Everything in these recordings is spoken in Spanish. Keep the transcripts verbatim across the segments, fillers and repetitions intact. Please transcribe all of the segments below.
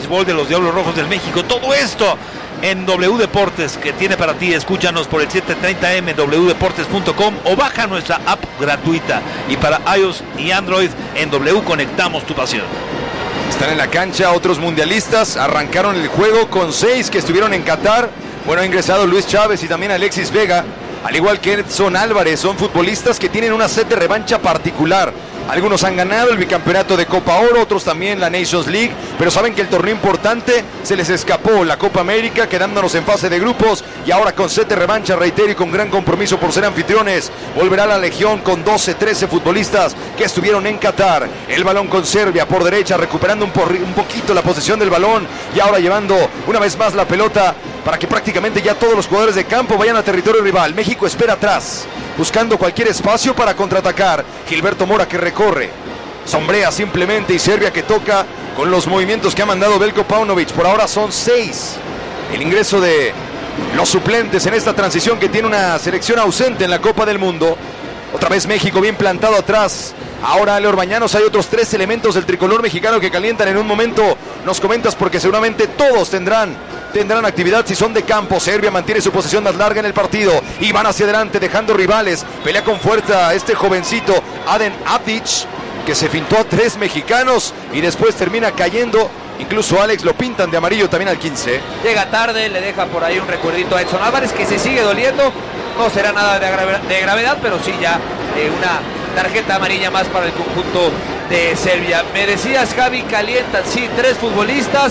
béisbol de los Diablos Rojos del México. Todo esto en W Deportes, que tiene para ti. Escúchanos por el setecientos treinta eme, doble u deportes punto com, o baja nuestra app gratuita. Y para iOS y Android, en W Conectamos tu pasión. Están en la cancha otros mundialistas. Arrancaron el juego con seis que estuvieron en Qatar. Bueno, ha ingresado Luis Chávez y también Alexis Vega, al igual que Edson Álvarez. Son futbolistas que tienen una sed de revancha particular. Algunos han ganado el bicampeonato de Copa Oro, otros también la Nations League, pero saben que el torneo importante se les escapó, la Copa América, quedándonos en fase de grupos, y ahora con sed de revancha, reitero, y con gran compromiso por ser anfitriones, volverá la Legión con doce, trece futbolistas que estuvieron en Qatar. El balón con Serbia por derecha, recuperando un, por, un poquito la posesión del balón, y ahora llevando una vez más la pelota para que prácticamente ya todos los jugadores de campo vayan a territorio rival. México espera atrás, buscando cualquier espacio para contraatacar. Gilberto Mora que recorre, sombrea simplemente, y Serbia que toca con los movimientos que ha mandado Veljko Paunovic. Por ahora son seis el ingreso de los suplentes en esta transición que tiene una selección ausente en la Copa del Mundo. Otra vez México bien plantado atrás. Ahora Ale Orbañanos, hay otros tres elementos del tricolor mexicano que calientan en un momento. Nos comentas porque seguramente todos tendrán tendrán actividad si son de campo. Serbia mantiene su posesión más larga en el partido y van hacia adelante dejando rivales. Pelea con fuerza este jovencito Aden Abdic, que se fintó a tres mexicanos y después termina cayendo. Incluso Alex lo pintan de amarillo también al quince. Llega tarde, le deja por ahí un recuerdito a Edson Álvarez, que se sigue doliendo. No será nada de, grave, de gravedad, pero sí ya eh, una tarjeta amarilla más para el conjunto de Serbia. Me decías, Javi, calientan, sí, tres futbolistas.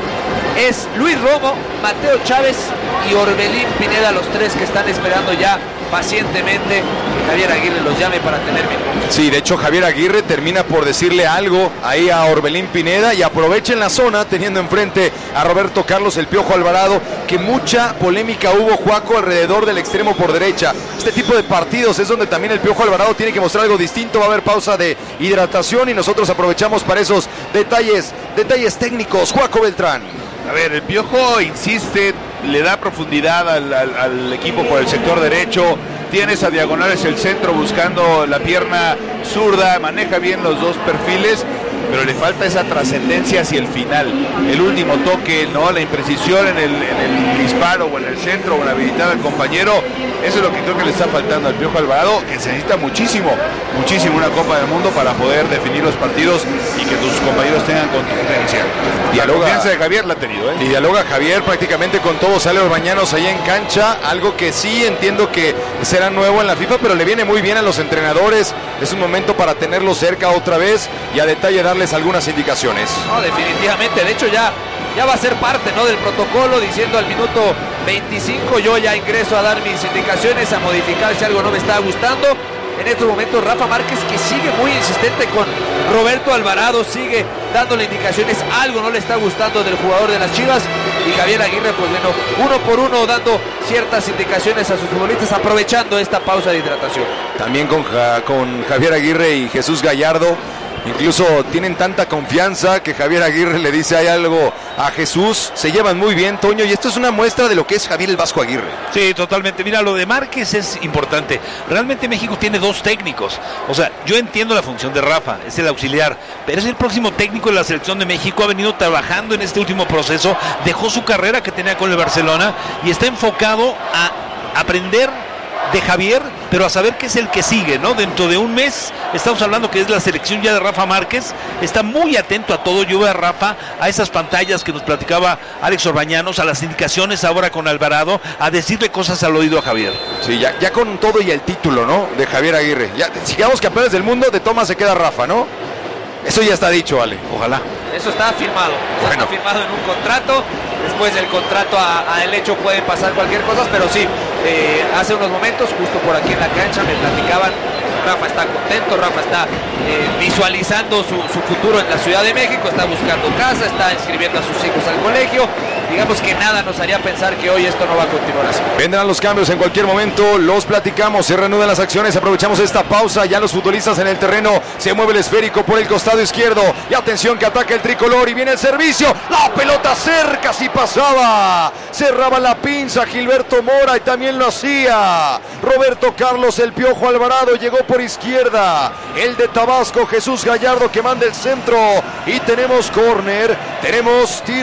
Es Luis Romo, Mateo Chávez y Orbelín Pineda, los tres que están esperando ya pacientemente que Javier Aguirre los llame para tener minutos. Sí, de hecho Javier Aguirre termina por decirle algo ahí a Orbelín Pineda, y aprovechen la zona teniendo enfrente a Roberto Carlos el Piojo Alvarado, que mucha polémica hubo, Juaco, alrededor del extremo por derecha. Este tipo de partidos es donde también el Piojo Alvarado tiene que mostrar algo distinto. Va a haber pausa de hidratación y nosotros aprovechamos para esos detalles, detalles técnicos. Juaco Beltrán. A ver, el Piojo insiste, le da profundidad al, al, al equipo por el sector derecho, tiene esa diagonal hacia el centro buscando la pierna zurda, maneja bien los dos perfiles, pero le falta esa trascendencia hacia el final, el último toque, no, la imprecisión en el, en el disparo o en el centro o en habilitar al compañero. Eso es lo que creo que le está faltando al Piojo Alvarado, que se necesita muchísimo, muchísimo una Copa del Mundo para poder definir los partidos y que tus compañeros tengan contundencia. La confianza de Javier la ha tenido, ¿eh? Y dialoga Javier prácticamente con todos. Sale Orbañanos ahí en cancha, algo que sí entiendo que será nuevo en la FIFA, pero le viene muy bien a los entrenadores. Es un momento para tenerlos cerca otra vez y a detalle darles algunas indicaciones. No, definitivamente, de hecho ya Ya va a ser parte, ¿no?, del protocolo, diciendo al minuto veinticinco yo ya ingreso a dar mis indicaciones, a modificar si algo no me está gustando. En estos momentos Rafa Márquez, que sigue muy insistente con Roberto Alvarado, sigue dándole indicaciones, algo no le está gustando del jugador de las Chivas, y Javier Aguirre, pues bueno, uno por uno dando ciertas indicaciones a sus futbolistas, aprovechando esta pausa de hidratación. También con, ja, con Javier Aguirre y Jesús Gallardo. Incluso tienen tanta confianza que Javier Aguirre le dice hay algo a Jesús. Se llevan muy bien, Toño, y esto es una muestra de lo que es Javier el Vasco Aguirre. Sí, totalmente. Mira, lo de Márquez es importante. Realmente México tiene dos técnicos. O sea, yo entiendo la función de Rafa, es el auxiliar, pero es el próximo técnico de la selección de México. Ha venido trabajando en este último proceso, dejó su carrera que tenía con el Barcelona y está enfocado a aprender de Javier, pero a saber qué es el que sigue, ¿no? Dentro de un mes estamos hablando que es la selección ya de Rafa Márquez. Está muy atento a todo. Yo veo a Rafa, a esas pantallas que nos platicaba Alex Orbañanos, a las indicaciones ahora con Alvarado, a decirle cosas al oído a Javier. Sí, ya, ya con todo y el título, ¿no?, de Javier Aguirre. Ya, si quedamos campeones del mundo, de toma se queda Rafa, ¿no? Eso ya está dicho, Ale. Ojalá. Eso está firmado. Bueno. Está firmado en un contrato. Después del contrato a, a el hecho puede pasar cualquier cosa, pero sí, eh, hace unos momentos, justo por aquí en la cancha, me platicaban, Rafa está contento, Rafa está eh, visualizando su, su futuro en la Ciudad de México, está buscando casa, está inscribiendo a sus hijos al colegio. Digamos que nada nos haría pensar que hoy esto no va a continuar así. Vendrán los cambios en cualquier momento, los platicamos, se reanudan las acciones, aprovechamos esta pausa, ya los futbolistas en el terreno, se mueve el esférico por el costado izquierdo, y atención que ataca el tricolor y viene el servicio, la pelota cerca, si pasaba, cerraba la pinza Gilberto Mora y también lo hacía Roberto Carlos el Piojo Alvarado, llegó por izquierda, el de Tabasco Jesús Gallardo que manda el centro, y tenemos córner, tenemos tiro